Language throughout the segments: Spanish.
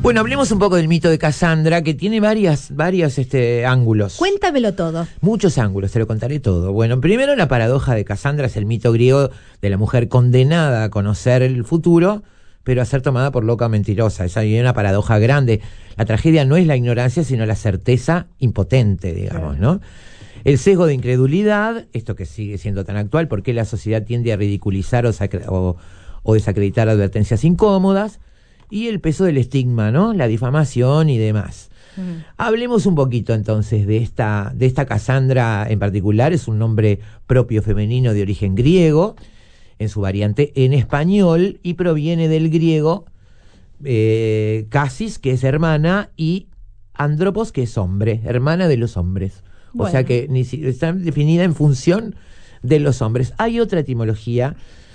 Bueno, hablemos un poco del mito de Casandra, que tiene varios ángulos. Cuéntamelo todo. Muchos ángulos, te lo contaré todo. Bueno, primero la paradoja de Casandra es el mito griego de la mujer condenada a conocer el futuro, pero a ser tomada por loca o mentirosa. Esa es una paradoja grande. La tragedia no es la ignorancia, sino la certeza impotente, digamos, ¿no? El sesgo de incredulidad, esto que sigue siendo tan actual, porque la sociedad tiende a ridiculizar o desacreditar advertencias incómodas, y el peso del estigma, ¿no? La difamación y demás. Hablemos un poquito entonces de esta Casandra en particular. Es un nombre propio femenino de origen griego, en su variante en español, y proviene del griego Casis, que es hermana, y Andropos, que es hombre, hermana de los hombres. Bueno. O sea que está definida en función de los hombres. Hay otra etimología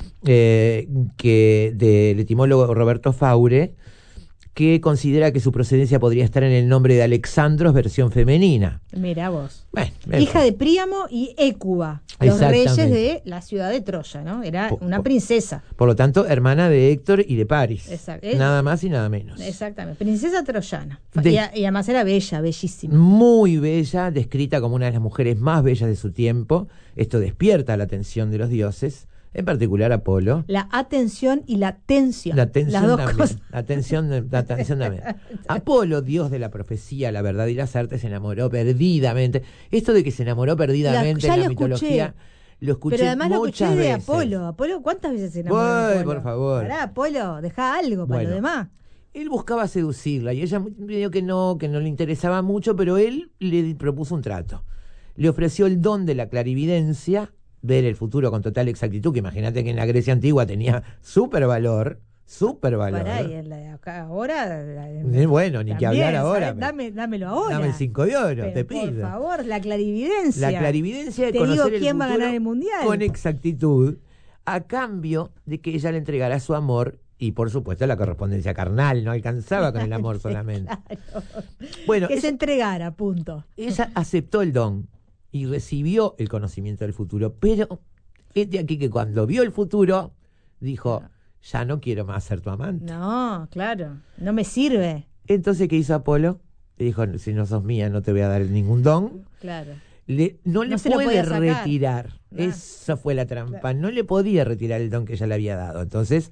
que del etimólogo Roberto Faure, que considera que su procedencia podría estar en el nombre de Alexandros, versión femenina. Mirá vos. Bueno, hija de Príamo y Écuba, los reyes de la ciudad de Troya, ¿no? Era una princesa. Por lo tanto, hermana de Héctor y de Paris. Exacto. Nada más y nada menos. Exactamente. Princesa troyana. Y además era bella, bellísima. Muy bella, descrita como una de las mujeres más bellas de su tiempo. Esto despierta la atención de los dioses, en particular Apolo. La atención y la tensión. La tensión las dos también. cosas. La tensión también. Apolo, dios de la profecía, la verdad y las artes, se enamoró perdidamente. Esto de que se enamoró perdidamente en la mitología, lo escuché pero además muchas lo escuché veces. de Apolo. Apolo, ¿cuántas veces se enamoró de Apolo? Por favor. Pará, Apolo, dejá algo para lo demás. Él buscaba seducirla y ella medio que no le interesaba mucho, pero él le propuso un trato. Le ofreció el don de la clarividencia, ver el futuro con total exactitud, que imagínate que en la Grecia antigua tenía súper valor. Pará, y ahora... Bueno, ni que hablar ahora. Dámelo ahora. Dame el 5 de oro, pero te pido. Por favor, la clarividencia. La clarividencia de te conocer digo quién el va a futuro ganar el mundial. con exactitud, a cambio de que ella le entregara su amor y, por supuesto, la correspondencia carnal. No alcanzaba con el amor solamente. Claro. Bueno, que se entregara, punto. Ella aceptó el don y recibió el conocimiento del futuro, pero es de aquí que cuando vio el futuro dijo, ya no quiero más ser tu amante. No, claro, no me sirve. Entonces, ¿qué hizo Apolo? Le dijo, si no sos mía no te voy a dar ningún don. Claro. No le puede retirar. Esa fue la trampa. Claro. No le podía retirar el don que ella le había dado. Entonces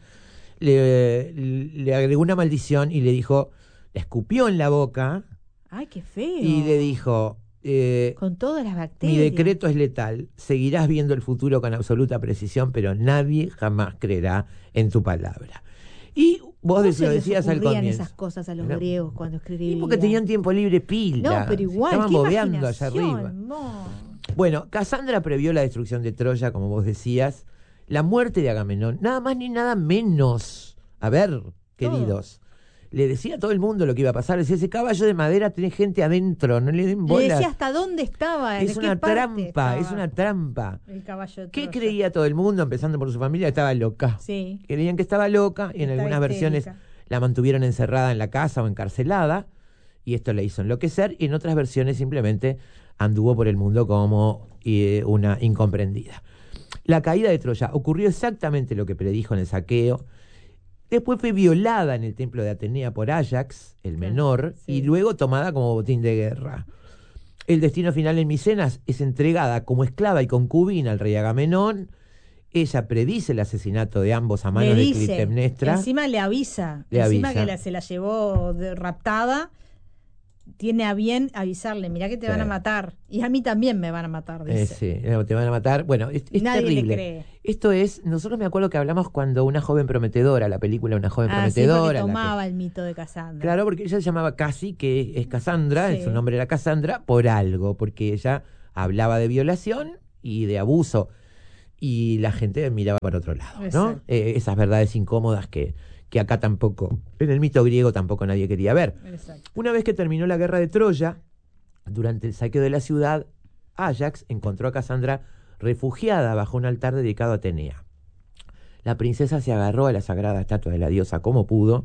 le agregó una maldición y le dijo, le escupió en la boca. ¡Ay, qué feo! Y le dijo, con todas las bacterias. Mi decreto es letal. Seguirás viendo el futuro con absoluta precisión, pero nadie jamás creerá en tu palabra. Y vos lo decías al comienzo. Esas cosas a los griegos cuando escribían? Y porque tenían tiempo libre pila. No, pero igual, estaban bobeando allá arriba. No. Bueno, Casandra previó la destrucción de Troya, como vos decías, la muerte de Agamenón, nada más ni nada menos. A ver, queridos, le decía a todo el mundo lo que iba a pasar. Decía, ese caballo de madera tiene gente adentro, no le den bolas. Le decía hasta dónde estaba. Es una trampa, es una trampa. El caballo de ¿Qué creía todo el mundo, empezando por su familia? Que estaba loca. Sí. Creían que estaba loca y en algunas versiones la mantuvieron encerrada en la casa o encarcelada, y esto le hizo enloquecer, y en otras versiones simplemente anduvo por el mundo como una incomprendida. La caída de Troya ocurrió exactamente lo que predijo en el saqueo. Después fue violada en el templo de Atenea por Áyax, el menor, y luego tomada como botín de guerra. El destino final en Micenas es entregada como esclava y concubina al rey Agamenón. Ella predice el asesinato de ambos a manos de Clitemnestra. Encima le avisa. Que se la llevó raptada. Tiene a bien avisarle, mirá que te van a matar. Y a mí también me van a matar, dice. Sí, te van a matar. Bueno, es Nadie terrible. le cree. Esto es, nosotros me acuerdo que hablamos cuando Una joven prometedora, la película Una joven prometedora. Sí, porque tomaba el mito de Casandra. Claro, porque ella se llamaba Casi, que es Casandra, su nombre era Casandra, por algo, porque ella hablaba de violación y de abuso. Y la gente miraba para otro lado, ¿no? Esas verdades incómodas que acá tampoco, en el mito griego tampoco nadie quería ver. Exacto. Una vez que terminó la guerra de Troya, durante el saqueo de la ciudad, Áyax encontró a Casandra refugiada bajo un altar dedicado a Atenea. La princesa se agarró a la sagrada estatua de la diosa como pudo,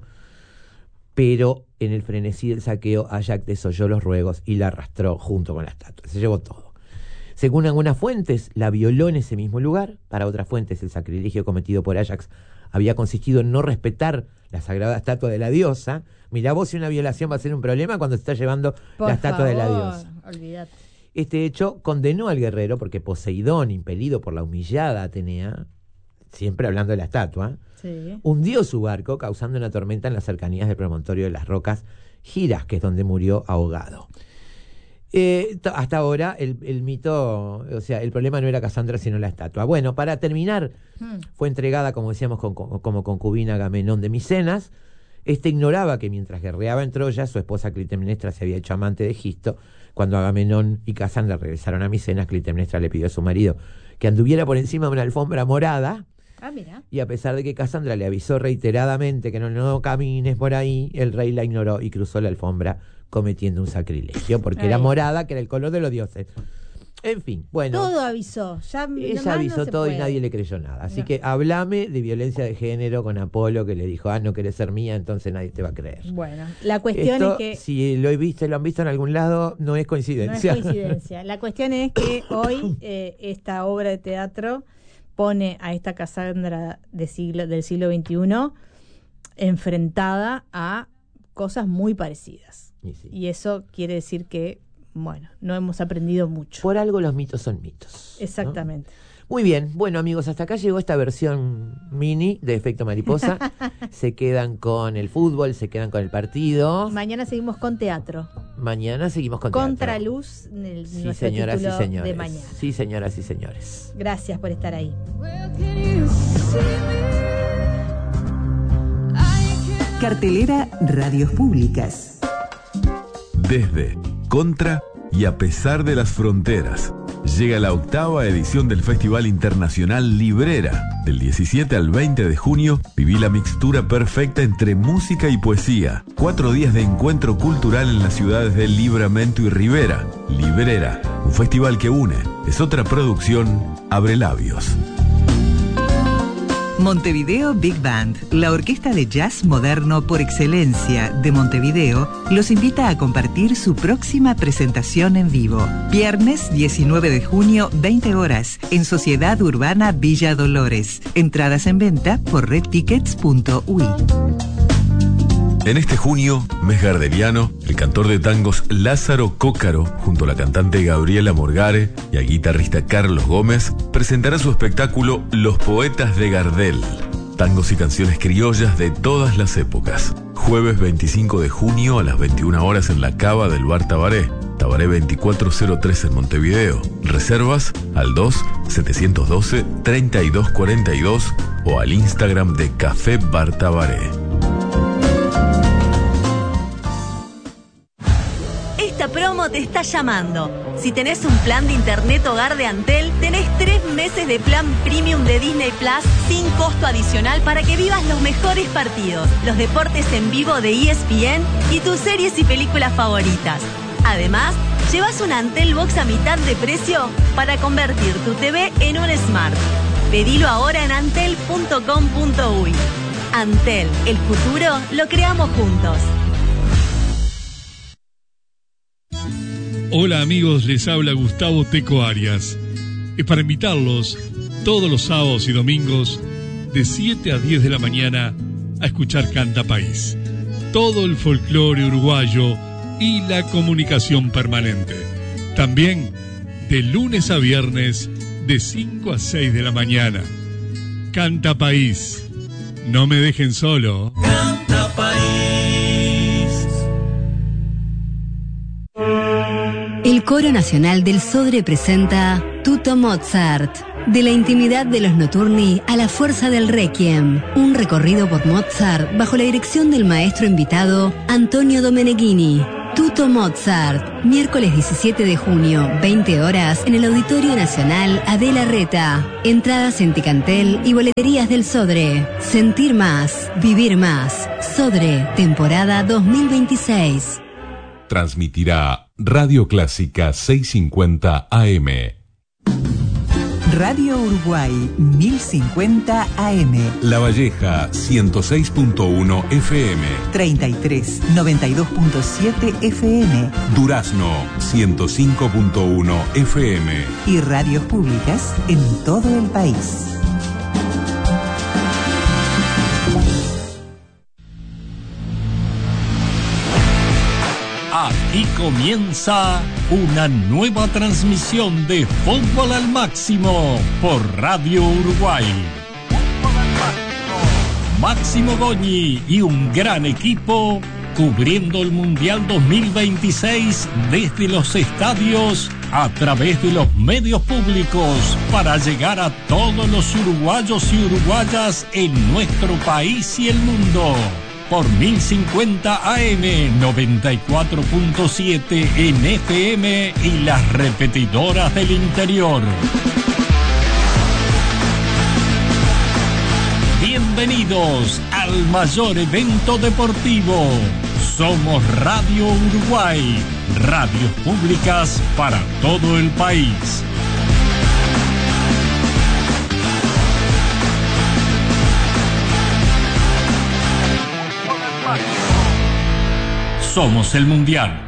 pero en el frenesí del saqueo, Áyax desoyó los ruegos y la arrastró junto con la estatua. Se llevó todo. Según algunas fuentes, la violó en ese mismo lugar. Para otras fuentes, el sacrilegio cometido por Áyax había consistido en no respetar la sagrada estatua de la diosa. Mirá vos si una violación va a ser un problema cuando se está llevando la estatua de la diosa. Olvídate. Este hecho condenó al guerrero porque Poseidón, impelido por la humillada Atenea, siempre hablando de la estatua, sí, hundió su barco causando una tormenta en las cercanías del promontorio de las rocas Giras, que es donde murió ahogado. Hasta ahora el mito, o sea, el problema no era Casandra sino la estatua. Bueno, para terminar, fue entregada, como decíamos, como concubina a Agamenón de Micenas. Este ignoraba que mientras guerreaba en Troya, su esposa Clitemnestra se había hecho amante de Egisto. Cuando Agamenón y Casandra regresaron a Micenas, Clitemnestra le pidió a su marido que anduviera por encima de una alfombra morada. Mira. Y a pesar de que Casandra le avisó reiteradamente que no camines por ahí, el rey la ignoró y cruzó la alfombra cometiendo un sacrilegio, porque era morada, que era el color de los dioses. En fin, bueno. Todo avisó. Ella avisó todo y nadie le creyó nada. Así que hablame de violencia de género con Apolo, que le dijo, no querés ser mía, entonces nadie te va a creer. Bueno, la cuestión es que... Si lo han visto en algún lado, no es coincidencia. No es coincidencia. La cuestión es que hoy esta obra de teatro pone a esta Casandra del siglo XXI enfrentada a cosas muy parecidas. Y eso quiere decir que, bueno, no hemos aprendido mucho. Por algo los mitos son mitos. Exactamente. ¿No? Muy bien, bueno amigos, hasta acá llegó esta versión mini de Efecto Mariposa. Se quedan con el fútbol, se quedan con el partido. Mañana seguimos con teatro. Mañana seguimos con Contraluz, sí, señoras y señores. De mañana. Sí, señoras y señores. Gracias por estar ahí. Cartelera Radios Públicas. Desde, contra y a pesar de las fronteras, llega la 8ª edición del Festival Internacional Librera. Del 17 al 20 de junio, viví la mixtura perfecta entre música y poesía. 4 días de encuentro cultural en las ciudades de Livramento y Rivera. Librera, un festival que une. Es otra producción, Abre Labios. Montevideo Big Band, la orquesta de jazz moderno por excelencia de Montevideo, los invita a compartir su próxima presentación en vivo. Viernes 19 de junio, 20 horas, en Sociedad Urbana Villa Dolores. Entradas en venta por redtickets.ui. En este junio, mes gardeliano, el cantor de tangos Lázaro Cócaro, junto a la cantante Gabriela Morgare y al guitarrista Carlos Gómez, presentará su espectáculo Los Poetas de Gardel. Tangos y canciones criollas de todas las épocas. Jueves 25 de junio a las 21 horas en la cava del Bar Tabaré. Tabaré 2403 en Montevideo. Reservas al 2-712-3242 o al Instagram de Café Bar Tabaré. Esta promo te está llamando. Si tenés un plan de internet hogar de Antel, tenés 3 meses de plan premium de Disney Plus sin costo adicional para que vivas los mejores partidos, los deportes en vivo de ESPN y tus series y películas favoritas. Además, llevas un Antel Box a mitad de precio para convertir tu TV en un Smart. Pedilo ahora en antel.com.uy. Antel, el futuro lo creamos juntos. Hola amigos, les habla Gustavo Teco Arias. Es para invitarlos todos los sábados y domingos de 7 a 10 de la mañana a escuchar Canta País. Todo el folclore uruguayo y la comunicación permanente. También de lunes a viernes de 5 a 6 de la mañana. Canta País. No me dejen solo. Canta País. El Coro Nacional del Sodre presenta Tutto Mozart. De la intimidad de los notturni a la fuerza del requiem. Un recorrido por Mozart bajo la dirección del maestro invitado Antonio Domeneghini. Tutto Mozart. Miércoles 17 de junio, 20 horas, en el Auditorio Nacional Adela Reta. Entradas en Ticantel y boleterías del Sodre. Sentir más, vivir más. Sodre, temporada 2026. Transmitirá Radio Clásica 650 AM. Radio Uruguay 1050 AM. La Valleja 106.1 FM. 33 92.7 FM. Durazno 105.1 FM. Y radios públicas en todo el país. Aquí comienza una nueva transmisión de Fútbol al Máximo por Radio Uruguay. Máximo Goñi y un gran equipo cubriendo el Mundial 2026 desde los estadios a través de los medios públicos para llegar a todos los uruguayos y uruguayas en nuestro país y el mundo. Por 1050 AM, 94.7 en FM y las repetidoras del interior. Bienvenidos al mayor evento deportivo. Somos Radio Uruguay, radios públicas para todo el país. Somos el Mundial.